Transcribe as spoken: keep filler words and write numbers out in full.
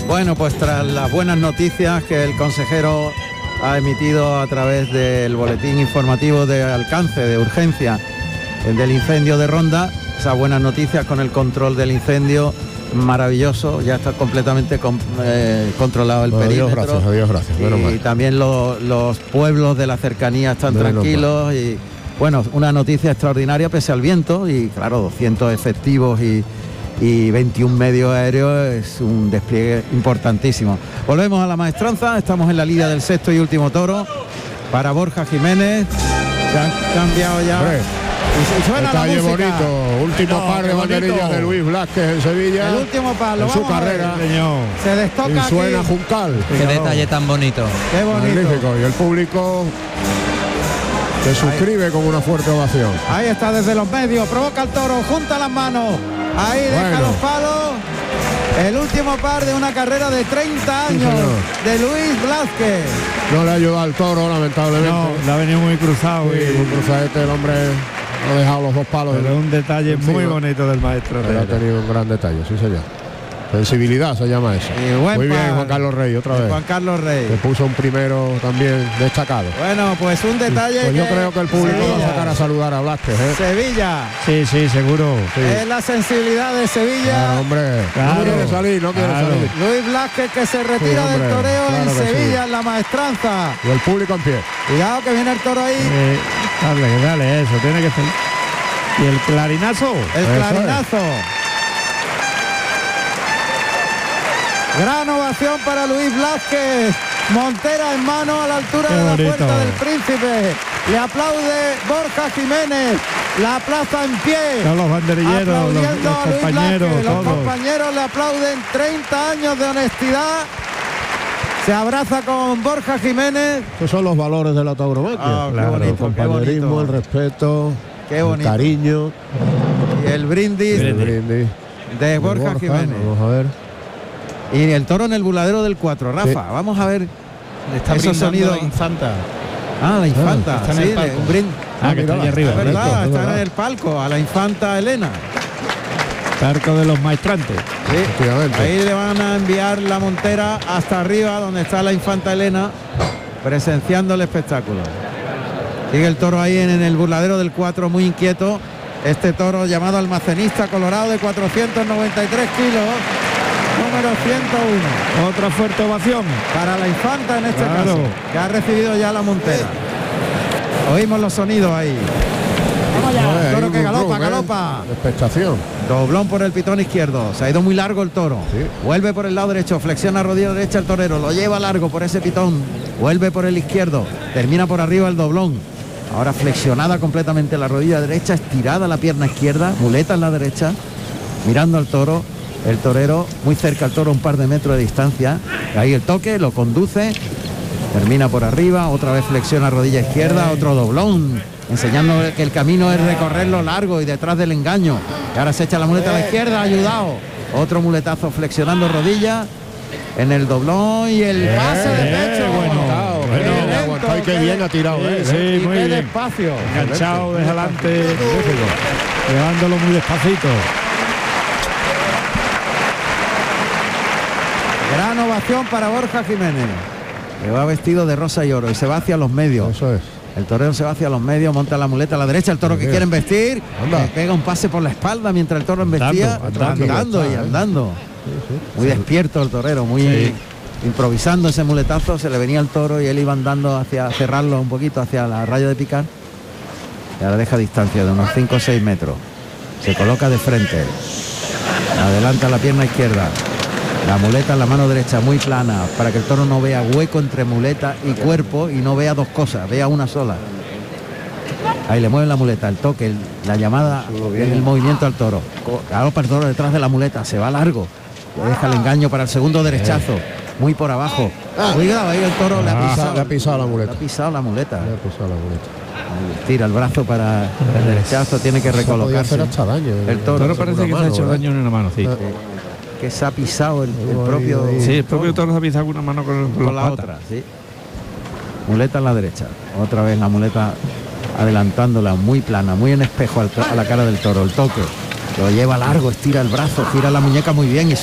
Bueno, pues tras las buenas noticias que el consejero ha emitido a través del boletín informativo de alcance de urgencia del incendio de Ronda, esas buenas noticias con el control del incendio maravilloso, ya está completamente con, eh, controlado el bueno, perímetro. Adiós, gracias, adiós, gracias. Bueno, y mal. también lo, los pueblos de la cercanía están Bueno, tranquilos y bueno, una noticia extraordinaria pese al viento y claro, doscientos efectivos y, y veintiún medios aéreos es un despliegue importantísimo. Volvemos a la maestranza, estamos en la lidia del sexto y último toro para Borja Jiménez, se han cambiado ya. Hombre, y, y suena la detalle música. bonito, último No, par de qué bonito. banderillas de Luis Blázquez en Sevilla. El último palo, en su vamos a ver. carrera. Señor. Se destoca Y suena aquí. Juncal. Qué detalle tan bonito. Qué bonito. Magnífico. Y el público se suscribe con una fuerte ovación. Ahí está desde los medios, provoca el toro, junta las manos, ahí deja Bueno. los palos. El último par de una carrera de treinta Sí, años señor. de Luis Blázquez. No le ayuda al toro, lamentablemente. No, le ha venido muy cruzado. Sí, y- un cruzadete, el hombre ha dejado los dos palos. pero es un detalle encima. muy bonito del maestro. Pero ha Herrera. tenido un gran detalle, sí señor. Sensibilidad se llama eso. Y buen Muy bien, par Juan Carlos Rey, otra de vez. Juan Carlos Que Rey. puso un primero también destacado. Bueno, pues un detalle Pues yo que creo que el público va a Sevilla, sacar a saludar a Blázquez, ¿eh? Sevilla, Sí, sí, seguro. Sí. es la sensibilidad de Sevilla. Claro, hombre. Claro. No quiere salir, no quiere Claro. salir. Luis Blázquez que se retira Sí, hombre, del toreo claro en que Sevilla, sí. en la maestranza. Y el público en pie. Cuidado que viene el toro ahí. Eh, dale, dale, eso, tiene que ser. Y el clarinazo. El Eso clarinazo. Gran ovación para Luis Blázquez. Montera en mano a la altura Qué de la bonito. Puerta del Príncipe. Le aplaude Borja Jiménez. La plaza en pie. Todos los banderilleros, los, Aplaudiendo los a Luis compañeros, Blázquez. Los todos. compañeros le aplauden. treinta años de honestidad. Se abraza con Borja Jiménez. Esos son los valores de la tauromaquia. Ah, qué Claro, bonito, el compañerismo, qué bonito. el respeto, Qué el bonito. cariño. Y el brindis el brindis de de Borja Jiménez. Vamos a ver. Y el toro en el buladero del cuatro. Rafa, Sí. vamos a ver Le está esos brindando sonidos. la infanta. Ah, la infanta. está en sí, el le- palco. un brind- Ah, que está allí arriba. Es verdad, es están verdad. en el palco, a la infanta Elena. Arco de los maestrantes. Sí. Efectivamente. Ahí le van a enviar la montera hasta arriba, donde está la infanta Elena, presenciando el espectáculo. Sigue el toro ahí en, en el burladero del cuatro, muy inquieto. Este toro llamado almacenista colorado de cuatrocientos noventa y tres kilos, número ciento uno. Otra fuerte ovación. Para la infanta en este Claro. caso, que ha recibido ya la montera. Oímos los sonidos ahí. Vamos A ver, allá, hay toro un que rum, galopa, rum, ¿eh? galopa. Expectación. Doblón por el pitón izquierdo. Se ha ido muy largo el toro. Sí. Vuelve por el lado derecho. Flexiona rodilla derecha el torero. Lo lleva largo por ese pitón. Vuelve por el izquierdo. Termina por arriba el doblón. Ahora flexionada completamente la rodilla derecha. Estirada la pierna izquierda. Muleta en la derecha. Mirando al toro. El torero muy cerca al toro, un par de metros de distancia. Ahí el toque. Lo conduce. Termina por arriba. Otra vez flexiona rodilla izquierda. Otro doblón. Enseñando que el camino es recorrerlo largo y detrás del engaño. Y ahora se echa la muleta a la izquierda, ayudado. Otro muletazo flexionando rodilla en el doblón y el pase de pecho. bueno, Aguantado, bueno. qué bien, lento, aguantado y qué bien ha tirado. Sí, ¿eh? sí, y muy qué bien. despacio. Enganchado de adelante, llevándolo muy despacito. Gran ovación para Borja Jiménez, que va vestido de rosa y oro y se va hacia los medios. Eso es. El torero se va hacia los medios, monta la muleta a la derecha, el toro que Bien. quiere embestir, Anda. le pega un pase por la espalda mientras el toro embestía, Andando, andando, andando. y Está, ¿eh? andando. Muy despierto el torero, muy Sí. improvisando ese muletazo, se le venía el toro y él iba andando hacia cerrarlo un poquito hacia la raya de picar. Y ahora deja distancia de unos cinco o seis metros. Se coloca de frente. Adelanta la pierna izquierda. La muleta en la mano derecha muy plana para que el toro no vea hueco entre muleta y cuerpo y no vea dos cosas, vea una sola. Ahí le mueve la muleta, el toque, el- la llamada en el movimiento al toro. Galopa el toro detrás de la muleta, se va largo. Le deja el engaño para el segundo derechazo, muy por abajo. Cuidado, ahí el toro le ha Ah, pisado, le ha pisado la muleta. le ha pisado la muleta. Le ha pisado la muleta. Ahí tira el brazo para el derechazo, tiene que Eso podía recolocarse. hacer hasta daño. El toro Ahora parece que se ha hecho daño en una mano, sí. Que se ha pisado el, el Ahí, propio ahí. Sí, el propio toro se ha pisado con una mano con, con con las la patas. otra, sí. Muleta en la derecha. Otra vez la muleta adelantándola, muy plana, muy en espejo al- a la cara del toro. El toque. Lo lleva largo, estira el brazo, gira la muñeca muy bien y